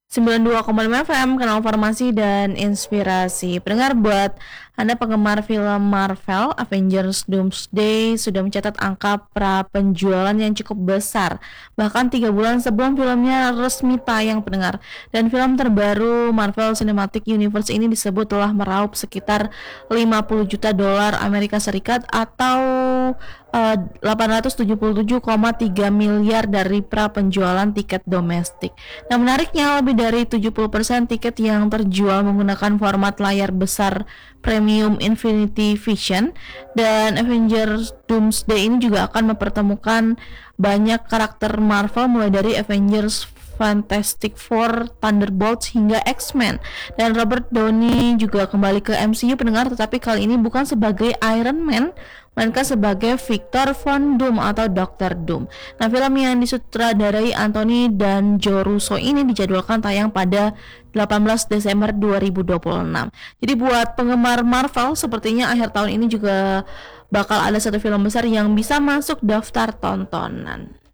92,5 FM, Kanal Informasi dan Inspirasi. Pendengar, buat Anda penggemar film Marvel, Avengers Doomsday sudah mencatat angka penjualan yang cukup besar, bahkan 3 bulan sebelum filmnya resmi tayang, pendengar. Dan film terbaru Marvel Cinematic Universe ini disebut telah meraup sekitar 50 juta dolar Amerika Serikat atau 877,3 miliar dari penjualan tiket domestik. Nah, menariknya lebih dari 70% tiket yang terjual menggunakan format layar besar premium Infinity Vision, dan Avengers Doomsday ini juga akan mempertemukan banyak karakter Marvel mulai dari Avengers, Fantastic Four, Thunderbolts hingga X-Men. Dan Robert Downey juga kembali ke MCU, pendengar, tetapi kali ini bukan sebagai Iron Man, melainkan sebagai Victor Von Doom atau Dr. Doom. Nah, film yang disutradarai Anthony dan Joe Russo ini dijadwalkan tayang pada 18 Desember 2026. Jadi buat penggemar Marvel, sepertinya akhir tahun ini juga bakal ada satu film besar yang bisa masuk daftar tontonan.